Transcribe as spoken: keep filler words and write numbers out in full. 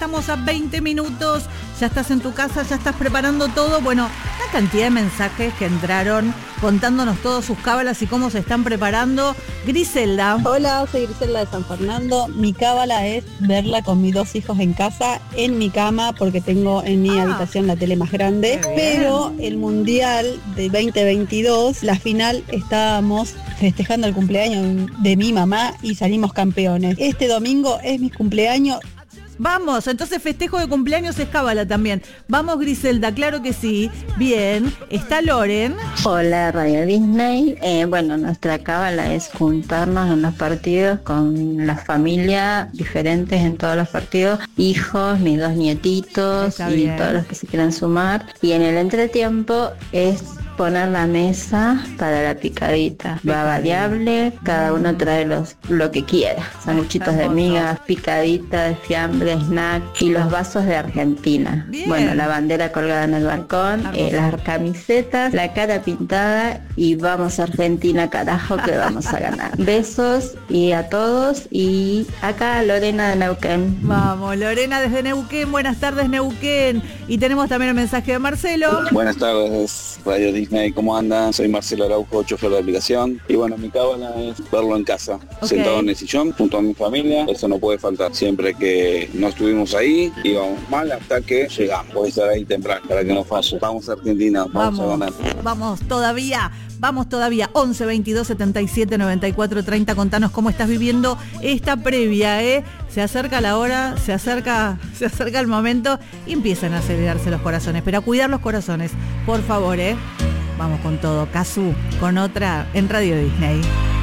estamos a veinte minutos, ya estás en tu casa, ya estás preparando todo. Bueno, una cantidad de mensajes que entraron contándonos todos sus cábalas y cómo se están preparando. Griselda. Hola, soy Griselda de San Fernando. Mi cábala es verla con mis dos hijos en casa, en mi cama, porque tengo en mi ah, habitación la tele más grande. Pero el Mundial de veinte veintidós, la final, estábamos festejando el cumpleaños de mi mamá y salimos campeones. Este domingo es mi cumpleaños. Vamos, entonces festejo de cumpleaños es cábala también. Vamos, Griselda, claro que sí. Bien, está Loren. Hola, Radio Disney. Eh, bueno, nuestra cábala es juntarnos en los partidos con la familia, diferentes en todos los partidos, hijos, mis dos nietitos está y bien. Todos los que se quieran sumar. Y en el entretiempo es poner la mesa para la picadita. Va variable, cada uno trae los lo que quiera. Sanguchitos de migas, picadita de fiambre, snack y los vasos de Argentina. Bien. Bueno, la bandera colgada en el balcón, eh, las camisetas, la cara pintada y vamos a Argentina, carajo, que vamos a ganar. Besos y a todos y acá Lorena de Neuquén. Vamos, Lorena desde Neuquén. Buenas tardes, Neuquén. Y tenemos también el mensaje de Marcelo. Buenas tardes, Radio Disney, ¿cómo andan? Soy Marcelo Araujo, chofer de aplicación. Y bueno, mi cábala es verlo en casa, okay. Sentado en el sillón, junto a mi familia. Eso no puede faltar. Siempre que no estuvimos ahí, íbamos mal hasta que llegamos. Voy a estar ahí temprano para que no falle. Vamos a Argentina, vamos, vamos a ganar. Vamos todavía. Vamos todavía, once, veintidós, setenta y siete, noventa y cuatro, treinta, contanos cómo estás viviendo esta previa, ¿eh? Se acerca la hora, se acerca, se acerca el momento y empiezan a acelerarse los corazones, pero a cuidar los corazones, por favor, ¿eh? Vamos con todo, Cazzu, con otra en Radio Disney.